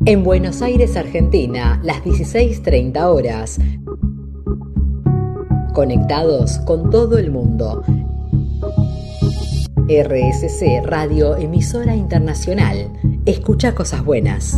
En Buenos Aires, Argentina, las 16:30 horas. Conectados con todo el mundo. RSC Radio, emisora internacional. Escucha cosas buenas.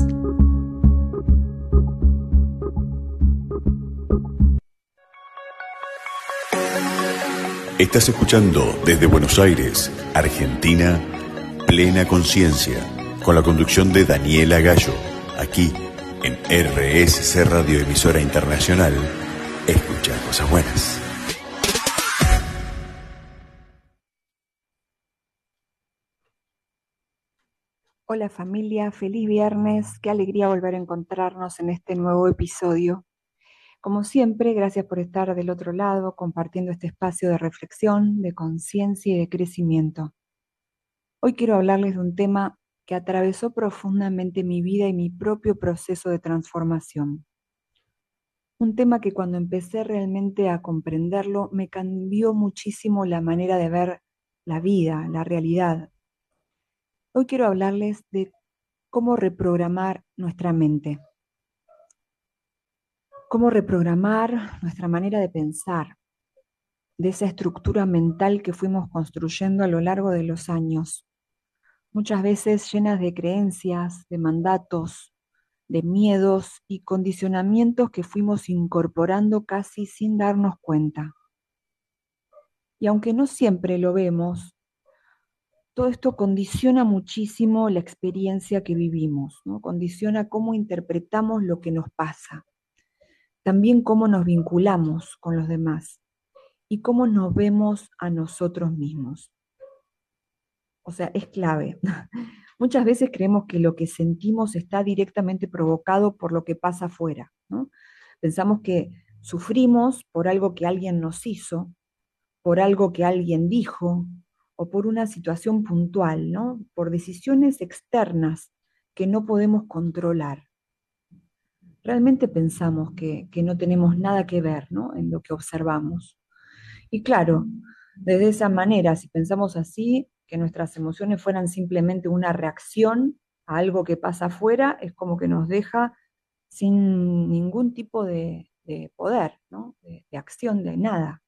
Estás escuchando desde Buenos Aires, Argentina, Plena Conciencia, con la conducción de Daniela Gallo, aquí en RSC Radio, emisora internacional. Escucha cosas buenas. Hola familia, feliz viernes, qué alegría volver a encontrarnos en este nuevo episodio. Como siempre, gracias por estar del otro lado, compartiendo este espacio de reflexión, de conciencia y de crecimiento. Hoy quiero hablarles de un tema que atravesó profundamente mi vida y mi propio proceso de transformación. Un tema que cuando empecé realmente a comprenderlo, me cambió muchísimo la manera de ver la vida, la realidad. Hoy quiero hablarles de cómo reprogramar nuestra mente. Cómo reprogramar nuestra manera de pensar, de esa estructura mental que fuimos construyendo a lo largo de los años, muchas veces llenas de creencias, de mandatos, de miedos y condicionamientos que fuimos incorporando casi sin darnos cuenta. Y aunque no siempre lo vemos, todo esto condiciona muchísimo la experiencia que vivimos, ¿no? Condiciona cómo interpretamos lo que nos pasa, también cómo nos vinculamos con los demás y cómo nos vemos a nosotros mismos. O sea, es clave. Muchas veces creemos que lo que sentimos está directamente provocado por lo que pasa afuera, ¿no? Pensamos que sufrimos por algo que alguien nos hizo, por algo que alguien dijo, o por una situación puntual, ¿no? Por decisiones externas que no podemos controlar. Realmente pensamos que no tenemos nada que ver, ¿no? En lo que observamos. Y claro, desde esa manera, si pensamos así, que nuestras emociones fueran simplemente una reacción a algo que pasa afuera, es como que nos deja sin ningún tipo de poder, ¿no? De acción, de nada.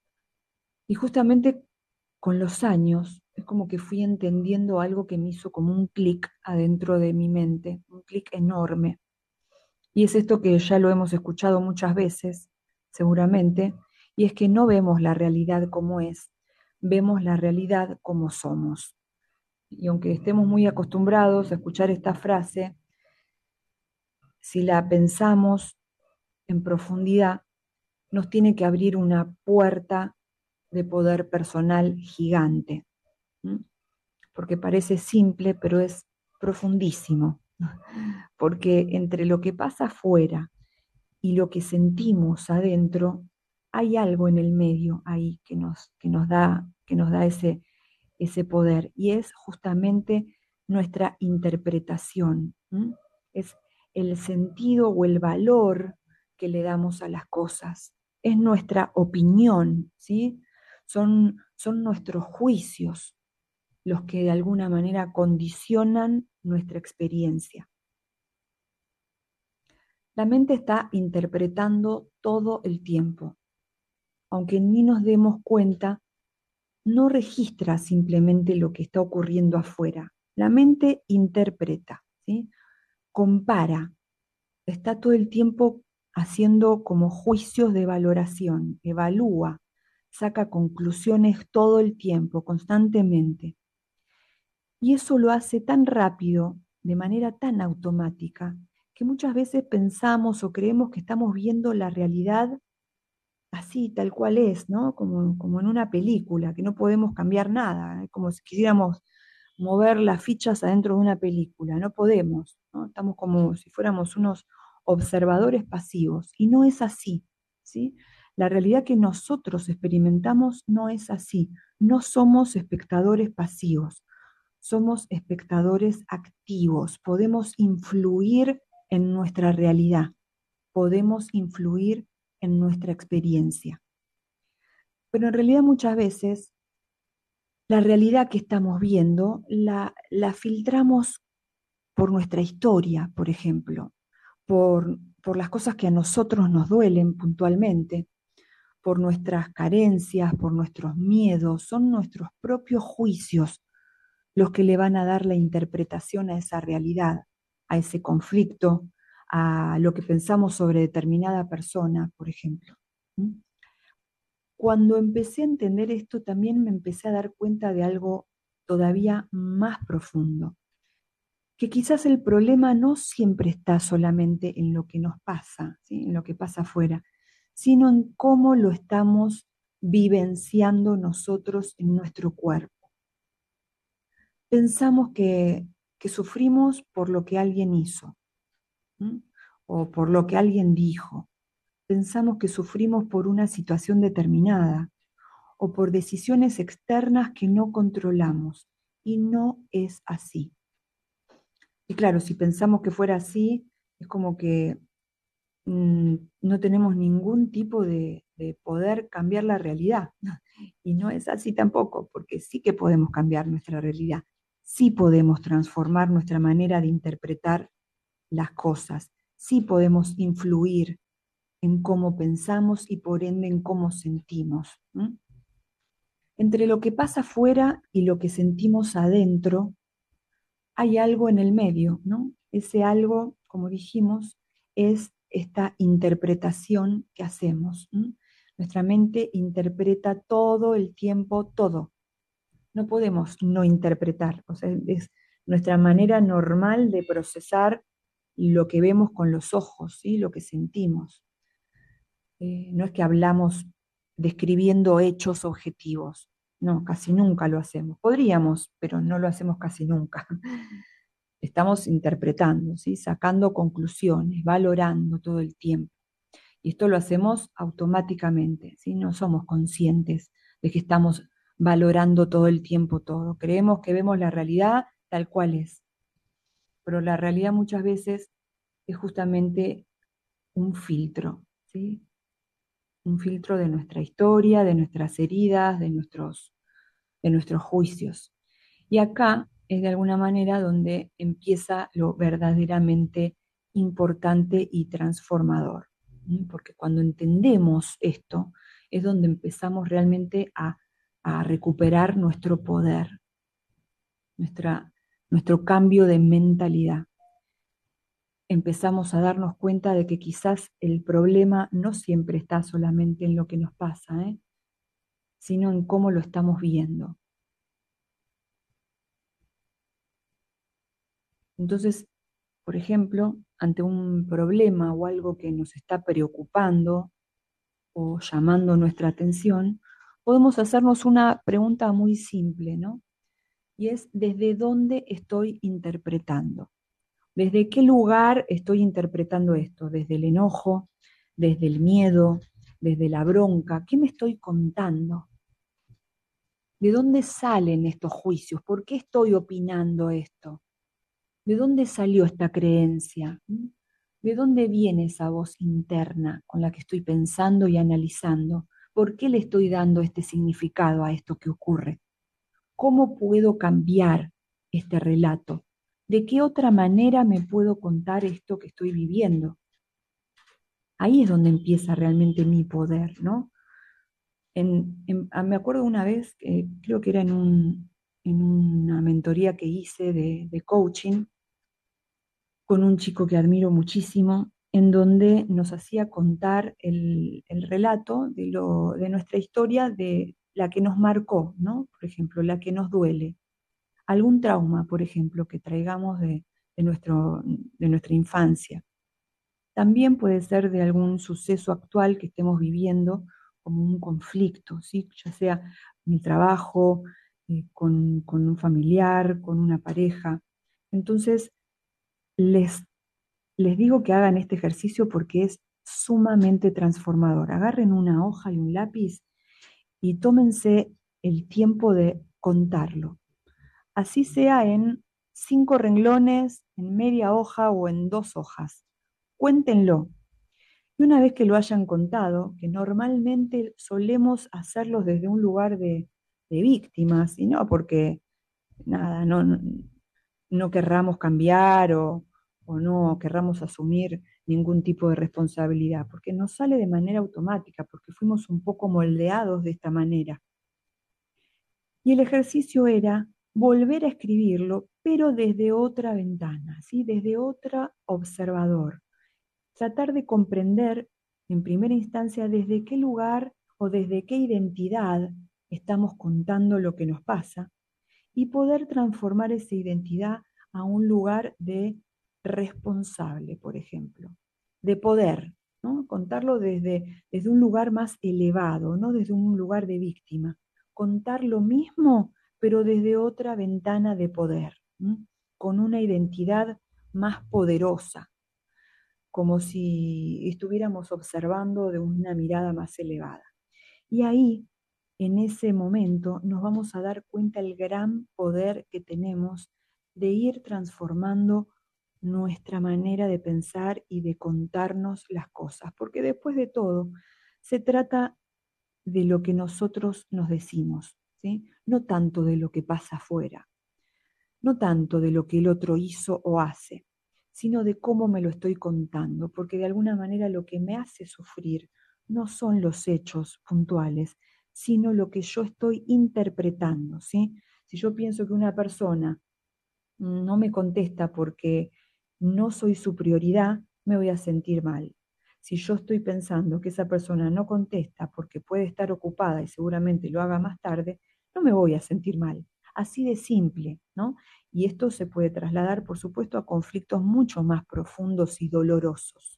Y justamente con los años es como que fui entendiendo algo que me hizo como un clic adentro de mi mente, un clic enorme. Y es esto que ya lo hemos escuchado muchas veces, seguramente, y es que no vemos la realidad como es, vemos la realidad como somos. Y aunque estemos muy acostumbrados a escuchar esta frase, si la pensamos en profundidad, nos tiene que abrir una puerta de poder personal gigante. ¿Mm? Porque parece simple, pero es profundísimo. Porque entre lo que pasa afuera y lo que sentimos adentro, hay algo en el medio ahí que nos da ese poder, y es justamente nuestra interpretación. ¿M? Es el sentido o el valor que le damos a las cosas, es nuestra opinión, ¿sí? Son nuestros juicios los que de alguna manera condicionan nuestra experiencia. La mente está interpretando todo el tiempo. Aunque ni nos demos cuenta, no registra simplemente lo que está ocurriendo afuera. La mente interpreta, ¿sí? Compara, está todo el tiempo haciendo como juicios de valoración, evalúa, saca conclusiones todo el tiempo, constantemente. Y eso lo hace tan rápido, de manera tan automática, que muchas veces pensamos o creemos que estamos viendo la realidad así, tal cual es, ¿no? Como en una película, que no podemos cambiar nada, es como si quisiéramos mover las fichas adentro de una película, no podemos, ¿no? Estamos como si fuéramos unos observadores pasivos, y no es así, ¿sí? La realidad que nosotros experimentamos no es así, no somos espectadores pasivos, somos espectadores activos, podemos influir en nuestra realidad, podemos influir en nuestra experiencia. Pero en realidad muchas veces la realidad que estamos viendo la filtramos por nuestra historia, por ejemplo, por las cosas que a nosotros nos duelen puntualmente, por nuestras carencias, por nuestros miedos, son nuestros propios juicios los que le van a dar la interpretación a esa realidad, a ese conflicto, a lo que pensamos sobre determinada persona, por ejemplo. ¿Mm? Cuando empecé a entender esto, también me empecé a dar cuenta de algo todavía más profundo, que quizás el problema no siempre está solamente en lo que nos pasa, ¿sí? En lo que pasa afuera, sino en cómo lo estamos vivenciando nosotros en nuestro cuerpo. Pensamos que sufrimos por lo que alguien hizo, ¿m? O por lo que alguien dijo. Pensamos que sufrimos por una situación determinada o por decisiones externas que no controlamos. Y no es así. Y claro, si pensamos que fuera así, es como que no tenemos ningún tipo de poder cambiar la realidad. Y no es así tampoco, porque sí que podemos cambiar nuestra realidad, sí podemos transformar nuestra manera de interpretar las cosas, sí podemos influir en cómo pensamos y por ende en cómo sentimos. ¿M? Entre lo que pasa afuera y lo que sentimos adentro, hay algo en el medio, ¿no? Ese algo, como dijimos, es esta interpretación que hacemos. ¿M? Nuestra mente interpreta todo el tiempo, todo. No podemos no interpretar, o sea, es nuestra manera normal de procesar lo que vemos con los ojos, ¿sí? Lo que sentimos. No es que hablamos describiendo hechos objetivos, no, casi nunca lo hacemos. Podríamos, pero no lo hacemos casi nunca. Estamos interpretando, ¿sí? Sacando conclusiones, valorando todo el tiempo. Y esto lo hacemos automáticamente, ¿sí? No somos conscientes de que estamos valorando todo el tiempo todo. Creemos que vemos la realidad tal cual es, pero la realidad muchas veces es justamente un filtro, ¿sí? Un filtro de nuestra historia, de nuestras heridas, de nuestros juicios. Y acá es de alguna manera donde empieza lo verdaderamente importante y transformador. Porque cuando entendemos esto es donde empezamos realmente a recuperar nuestro poder, nuestro cambio de mentalidad. Empezamos a darnos cuenta de que quizás el problema no siempre está solamente en lo que nos pasa, sino en cómo lo estamos viendo. Entonces, por ejemplo, ante un problema o algo que nos está preocupando o llamando nuestra atención, podemos hacernos una pregunta muy simple, ¿no? Y es, ¿desde dónde estoy interpretando? ¿Desde qué lugar estoy interpretando esto? ¿Desde el enojo? ¿Desde el miedo? ¿Desde la bronca? ¿Qué me estoy contando? ¿De dónde salen estos juicios? ¿Por qué estoy opinando esto? ¿De dónde salió esta creencia? ¿De dónde viene esa voz interna con la que estoy pensando y analizando? ¿Por qué le estoy dando este significado a esto que ocurre? ¿Cómo puedo cambiar este relato? ¿De qué otra manera me puedo contar esto que estoy viviendo? Ahí es donde empieza realmente mi poder, ¿no? Me acuerdo una vez, creo que era en una mentoría que hice de coaching, con un chico que admiro muchísimo, en donde nos hacía contar el relato de nuestra historia, de la que nos marcó, ¿no? Por ejemplo, la que nos duele. Algún trauma, por ejemplo, que traigamos de nuestra infancia. También puede ser de algún suceso actual que estemos viviendo como un conflicto, ¿sí? Ya sea en el trabajo, con un familiar, con una pareja. Entonces, les les digo que hagan este ejercicio porque es sumamente transformador. Agarren una hoja y un lápiz y tómense el tiempo de contarlo. Así sea en 5 renglones, en media hoja o en 2 hojas. Cuéntenlo. Y una vez que lo hayan contado, que normalmente solemos hacerlo desde un lugar de víctimas, y no porque nada, no, no querramos cambiar o no querramos asumir ningún tipo de responsabilidad, porque nos sale de manera automática, porque fuimos un poco moldeados de esta manera. Y el ejercicio era volver a escribirlo, pero desde otra ventana, ¿sí? Desde otro observador. Tratar de comprender en primera instancia desde qué lugar o desde qué identidad estamos contando lo que nos pasa y poder transformar esa identidad a un lugar de responsable, por ejemplo, de poder, ¿no? Contarlo desde un lugar más elevado, no desde un lugar de víctima. Contar lo mismo, pero desde otra ventana de poder, ¿no? Con una identidad más poderosa, como si estuviéramos observando de una mirada más elevada. Y ahí, en ese momento, nos vamos a dar cuenta el gran poder que tenemos de ir transformando nuestra manera de pensar y de contarnos las cosas, porque después de todo, se trata de lo que nosotros nos decimos, ¿sí? No tanto de lo que pasa afuera, no tanto de lo que el otro hizo o hace, sino de cómo me lo estoy contando, porque de alguna manera lo que me hace sufrir no son los hechos puntuales, sino lo que yo estoy interpretando, ¿sí? Si yo pienso que una persona no me contesta porque no soy su prioridad, me voy a sentir mal. Si yo estoy pensando que esa persona no contesta porque puede estar ocupada y seguramente lo haga más tarde, no me voy a sentir mal. Así de simple, ¿no? Y esto se puede trasladar, por supuesto, a conflictos mucho más profundos y dolorosos.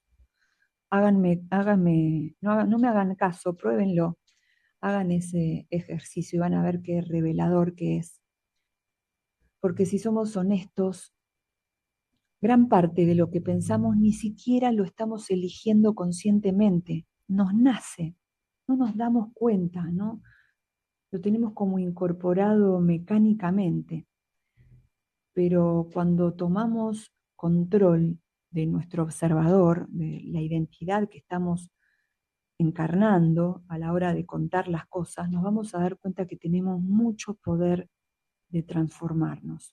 No me hagan caso, pruébenlo, hagan ese ejercicio y van a ver qué revelador que es. Porque si somos honestos, gran parte de lo que pensamos ni siquiera lo estamos eligiendo conscientemente, nos nace, no nos damos cuenta, ¿no? Lo tenemos como incorporado mecánicamente, pero cuando tomamos control de nuestro observador, de la identidad que estamos encarnando a la hora de contar las cosas, nos vamos a dar cuenta que tenemos mucho poder de transformarnos.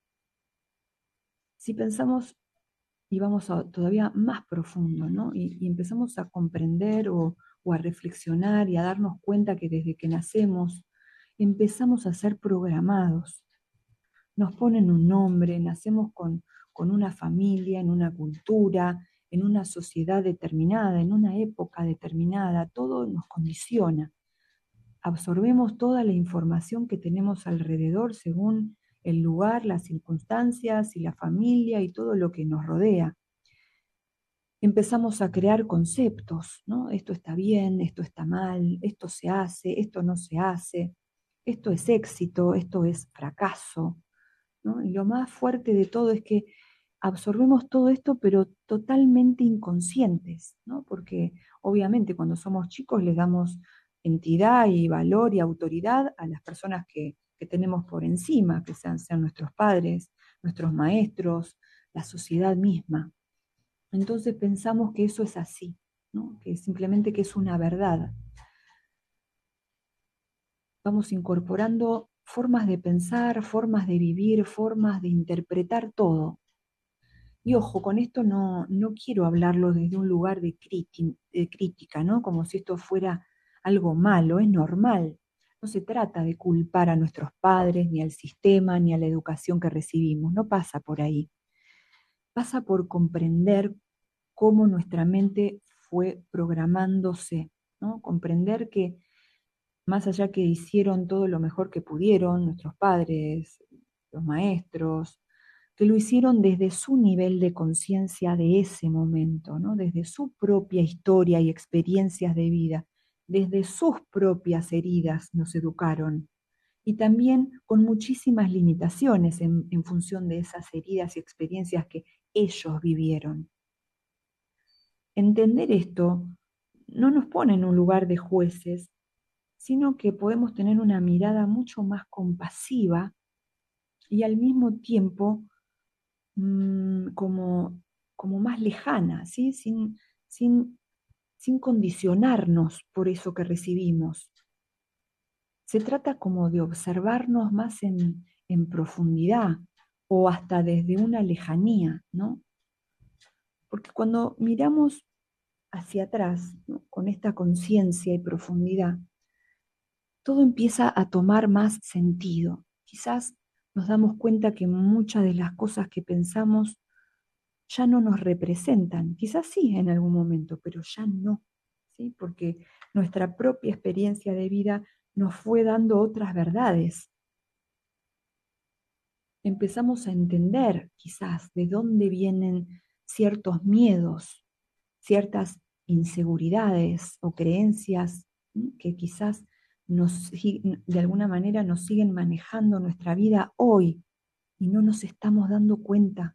Si pensamos y vamos todavía más profundo, ¿no? Y empezamos a comprender o a reflexionar y a darnos cuenta que desde que nacemos empezamos a ser programados. Nos ponen un nombre, nacemos con una familia, en una cultura, en una sociedad determinada, en una época determinada, todo nos condiciona. Absorbemos toda la información que tenemos alrededor según el lugar, las circunstancias y la familia y todo lo que nos rodea. Empezamos a crear conceptos, ¿no? Esto está bien, esto está mal, esto se hace, esto no se hace, esto es éxito, esto es fracaso, ¿no? Y lo más fuerte de todo es que absorbemos todo esto, pero totalmente inconscientes, ¿no? Porque obviamente cuando somos chicos les damos entidad y valor y autoridad a las personas que tenemos por encima, que sean nuestros padres, nuestros maestros, la sociedad misma. Entonces pensamos que eso es así, ¿no? Que simplemente que es una verdad. Vamos incorporando formas de pensar, formas de vivir, formas de interpretar todo. Y ojo, con esto no quiero hablarlo desde un lugar de crítica, ¿no? Como si esto fuera algo malo, es normal. No se trata de culpar a nuestros padres, ni al sistema, ni a la educación que recibimos, no pasa por ahí. Pasa por comprender cómo nuestra mente fue programándose, ¿no? Comprender que más allá que hicieron todo lo mejor que pudieron, nuestros padres, los maestros, que lo hicieron desde su nivel de conciencia de ese momento, ¿no? Desde su propia historia y experiencias de vida, desde sus propias heridas nos educaron y también con muchísimas limitaciones en función de esas heridas y experiencias que ellos vivieron. Entender esto no nos pone en un lugar de jueces, sino que podemos tener una mirada mucho más compasiva y al mismo tiempo como más lejana, ¿sí? Sin, sin condicionarnos por eso que recibimos. Se trata como de observarnos más en profundidad, o hasta desde una lejanía, ¿no? Porque cuando miramos hacia atrás, ¿no?, con esta conciencia y profundidad, todo empieza a tomar más sentido. Quizás nos damos cuenta que muchas de las cosas que pensamos ya no nos representan. Quizás sí en algún momento, pero ya no, ¿sí? Porque nuestra propia experiencia de vida nos fue dando otras verdades. Empezamos a entender quizás de dónde vienen ciertos miedos, ciertas inseguridades o creencias, ¿sí?, que quizás de alguna manera nos siguen manejando nuestra vida hoy y no nos estamos dando cuenta.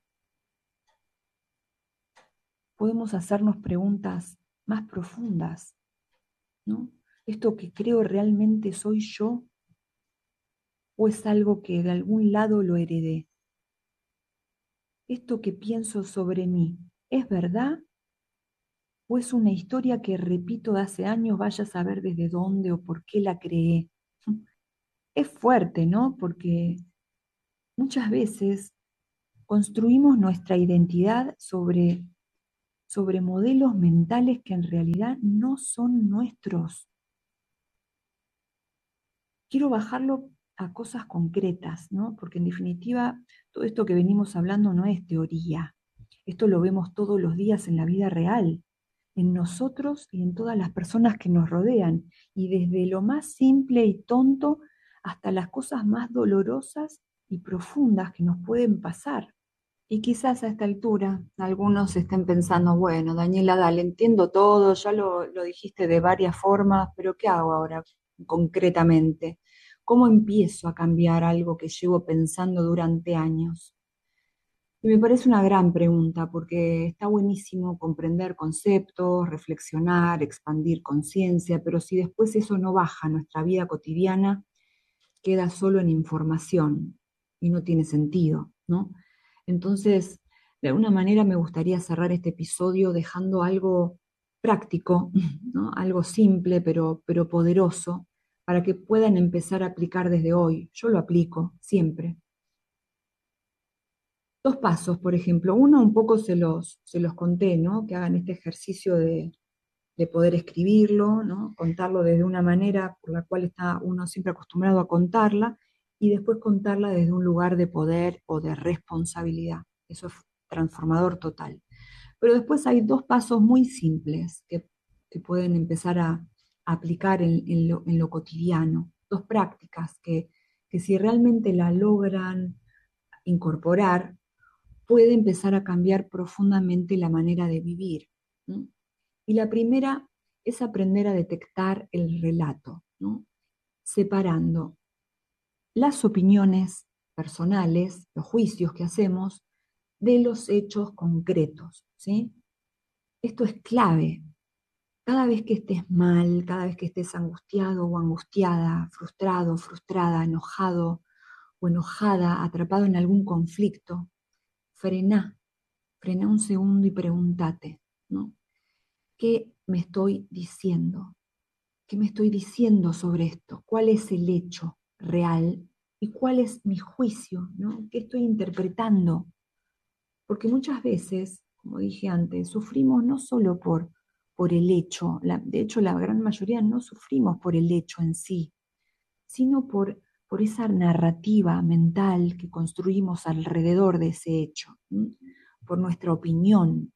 Podemos hacernos preguntas más profundas, ¿no? ¿Esto que creo realmente soy yo o es algo que de algún lado lo heredé? ¿Esto que pienso sobre mí es verdad o es una historia que repito de hace años, vaya a saber desde dónde o por qué la creé? Es fuerte, ¿no? Porque muchas veces construimos nuestra identidad sobre modelos mentales que en realidad no son nuestros. Quiero bajarlo a cosas concretas, ¿no? Porque en definitiva, todo esto que venimos hablando no es teoría. Esto lo vemos todos los días en la vida real, en nosotros y en todas las personas que nos rodean, y desde lo más simple y tonto hasta las cosas más dolorosas y profundas que nos pueden pasar. Y quizás a esta altura algunos estén pensando, bueno, Daniela, dale, entiendo todo, ya lo dijiste de varias formas, pero ¿qué hago ahora concretamente? ¿Cómo empiezo a cambiar algo que llevo pensando durante años? Y me parece una gran pregunta porque está buenísimo comprender conceptos, reflexionar, expandir conciencia, pero si después eso no baja a nuestra vida cotidiana, queda solo en información y no tiene sentido, ¿no? Entonces, de alguna manera me gustaría cerrar este episodio dejando algo práctico, ¿no? Algo simple pero poderoso para que puedan empezar a aplicar desde hoy. Yo lo aplico siempre. Dos pasos, por ejemplo. Uno, un poco se los conté, ¿no? Que hagan este ejercicio de poder escribirlo, ¿no? Contarlo desde una manera por la cual está uno siempre acostumbrado a contarla, y después contarla desde un lugar de poder o de responsabilidad. Eso es transformador total. Pero después hay dos pasos muy simples que pueden empezar a aplicar en lo cotidiano, dos prácticas que si realmente la logran incorporar, puede empezar a cambiar profundamente la manera de vivir, ¿no? Y la primera es aprender a detectar el relato, ¿no? Separando las opiniones personales, los juicios que hacemos, de los hechos concretos, ¿sí? Esto es clave. Cada vez que estés mal, cada vez que estés angustiado o angustiada, frustrado, frustrada, enojado o enojada, atrapado en algún conflicto, frená, frená un segundo y pregúntate, ¿no? ¿Qué me estoy diciendo? ¿Qué me estoy diciendo sobre esto? ¿Cuál es el hecho real? ¿Y cuál es mi juicio? ¿No? ¿Qué estoy interpretando? Porque muchas veces, como dije antes, sufrimos no solo por el hecho, de hecho la gran mayoría no sufrimos por el hecho en sí, sino por esa narrativa mental que construimos alrededor de ese hecho, ¿m? Por nuestra opinión,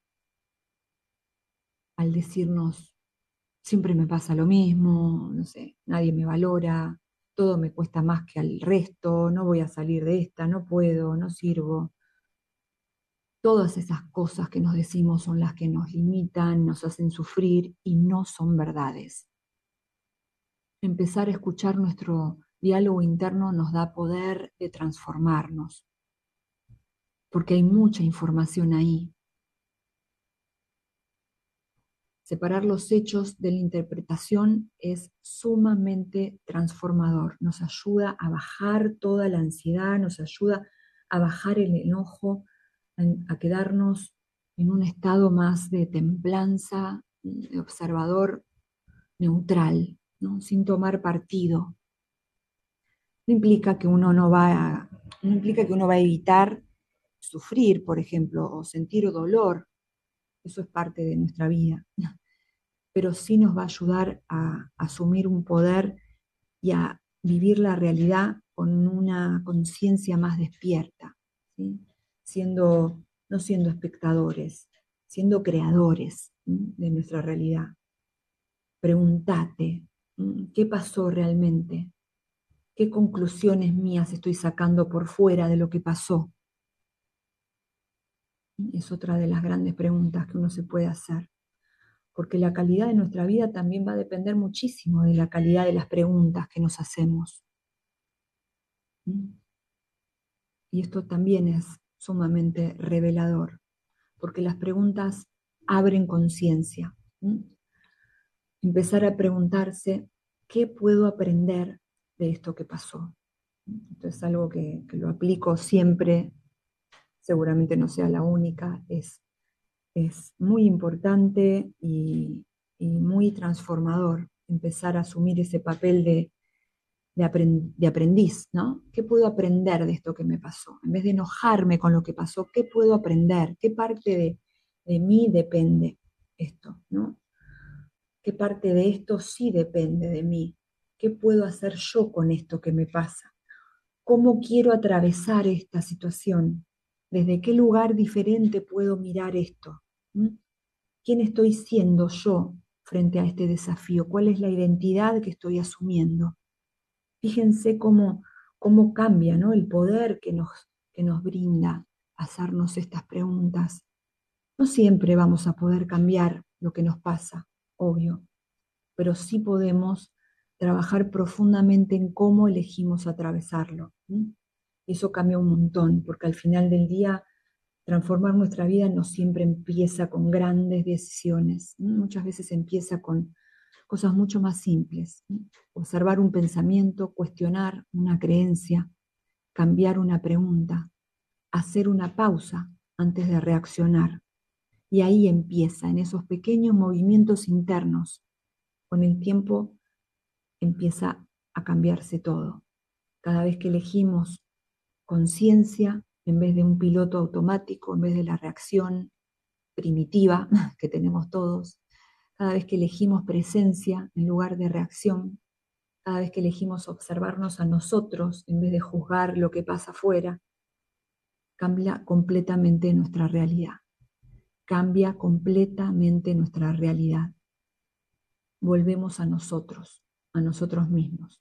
al decirnos, siempre me pasa lo mismo, no sé, nadie me valora, todo me cuesta más que al resto, no voy a salir de esta, no puedo, no sirvo. Todas esas cosas que nos decimos son las que nos limitan, nos hacen sufrir y no son verdades. Empezar a escuchar nuestro diálogo interno nos da poder de transformarnos, porque hay mucha información ahí. Separar los hechos de la interpretación es sumamente transformador. Nos ayuda a bajar toda la ansiedad, nos ayuda a bajar el enojo, a quedarnos en un estado más de templanza, de observador neutral, ¿no? Sin tomar partido. No implica que uno va a evitar sufrir, por ejemplo, o sentir dolor, eso es parte de nuestra vida, pero sí nos va a ayudar a asumir un poder y a vivir la realidad con una conciencia más despierta, ¿sí? No siendo espectadores, siendo creadores, ¿sí?, de nuestra realidad. Pregúntate, ¿qué pasó realmente? ¿Qué conclusiones mías estoy sacando por fuera de lo que pasó? Es otra de las grandes preguntas que uno se puede hacer, porque la calidad de nuestra vida también va a depender muchísimo de la calidad de las preguntas que nos hacemos. Y esto también es sumamente revelador, porque las preguntas abren conciencia. Empezar a preguntarse, ¿qué puedo aprender de esto que pasó? Esto es algo que lo aplico siempre, seguramente no sea la única, es muy importante y muy transformador empezar a asumir ese papel de aprendiz, ¿no? ¿Qué puedo aprender de esto que me pasó? En vez de enojarme con lo que pasó, ¿qué puedo aprender? ¿Qué parte de mí depende esto, ¿no? ¿Qué parte de esto sí depende de mí? ¿Qué puedo hacer yo con esto que me pasa? ¿Cómo quiero atravesar esta situación? ¿Desde qué lugar diferente puedo mirar esto? ¿Quién estoy siendo yo frente a este desafío? ¿Cuál es la identidad que estoy asumiendo? Fíjense cómo cambia, ¿no?, el poder que nos brinda hacernos estas preguntas. No siempre vamos a poder cambiar lo que nos pasa, obvio, pero sí podemos trabajar profundamente en cómo elegimos atravesarlo. Y eso cambia un montón, porque al final del día transformar nuestra vida no siempre empieza con grandes decisiones. Muchas veces empieza con cosas mucho más simples. Observar un pensamiento, cuestionar una creencia, cambiar una pregunta, hacer una pausa antes de reaccionar. Y ahí empieza, en esos pequeños movimientos internos. Con el tiempo empieza a cambiarse todo. Cada vez que elegimos conciencia, en vez de un piloto automático, en vez de la reacción primitiva que tenemos todos, cada vez que elegimos presencia en lugar de reacción, cada vez que elegimos observarnos a nosotros en vez de juzgar lo que pasa afuera, cambia completamente nuestra realidad. Cambia completamente nuestra realidad. Volvemos a nosotros mismos.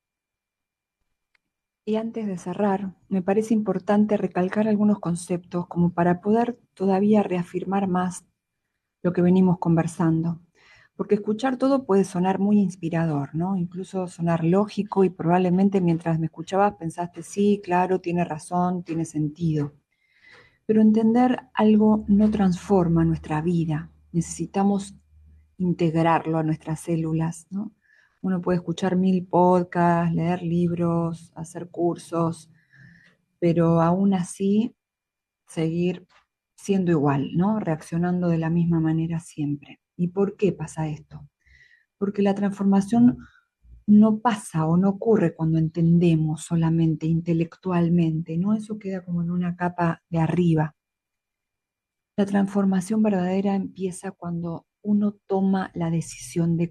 Y antes de cerrar, me parece importante recalcar algunos conceptos como para poder todavía reafirmar más lo que venimos conversando. Porque escuchar todo puede sonar muy inspirador, ¿no? Incluso sonar lógico y probablemente mientras me escuchabas pensaste, sí, claro, tiene razón, tiene sentido. Pero entender algo no transforma nuestra vida. Necesitamos integrarlo a nuestras células, ¿no? Uno puede escuchar 1000 podcasts, leer libros, hacer cursos, pero aún así seguir siendo igual, ¿no? Reaccionando de la misma manera siempre. ¿Y por qué pasa esto? Porque la transformación no pasa o no ocurre cuando entendemos solamente intelectualmente, ¿no? Eso queda como en una capa de arriba. La transformación verdadera empieza cuando uno toma la decisión de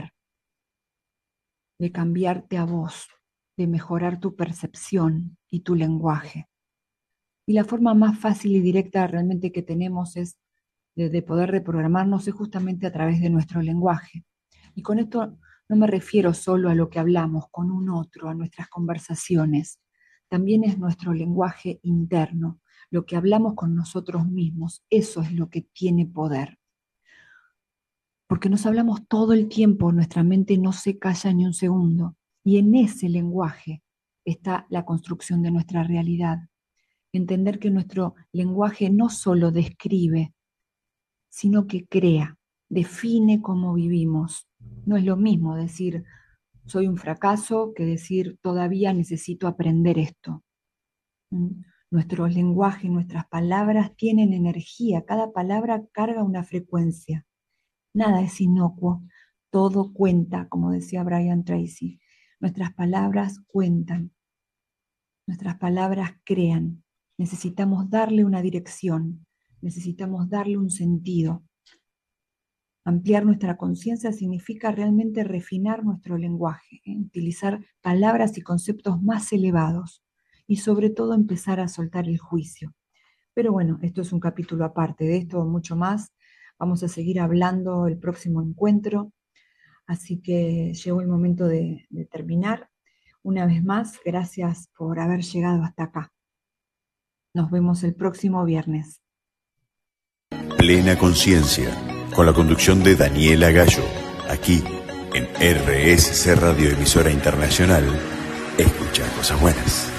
cambiarte a vos, de mejorar tu percepción y tu lenguaje. Y la forma más fácil y directa realmente que tenemos es de poder reprogramarnos es justamente a través de nuestro lenguaje. Y con esto no me refiero solo a lo que hablamos con un otro, a nuestras conversaciones. También es nuestro lenguaje interno, lo que hablamos con nosotros mismos. Eso es lo que tiene poder. Porque nos hablamos todo el tiempo, nuestra mente no se calla ni un segundo. Y en ese lenguaje está la construcción de nuestra realidad. Entender que nuestro lenguaje no solo describe, sino que crea, define cómo vivimos. No es lo mismo decir soy un fracaso que decir todavía necesito aprender esto. Nuestro lenguaje, nuestras palabras tienen energía, cada palabra carga una frecuencia. Nada es inocuo, todo cuenta, como decía Brian Tracy. Nuestras palabras cuentan, nuestras palabras crean. Necesitamos darle una dirección, necesitamos darle un sentido. Ampliar nuestra conciencia significa realmente refinar nuestro lenguaje, utilizar palabras y conceptos más elevados y sobre todo empezar a soltar el juicio. Pero bueno, esto es un capítulo aparte, de esto mucho más. Vamos a seguir hablando el próximo encuentro, así que llegó el momento de terminar. Una vez más, gracias por haber llegado hasta acá. Nos vemos el próximo viernes. Plena Conciencia, con la conducción de Daniela Gallo, aquí en RSC Radio Emisora Internacional. Escucha cosas buenas.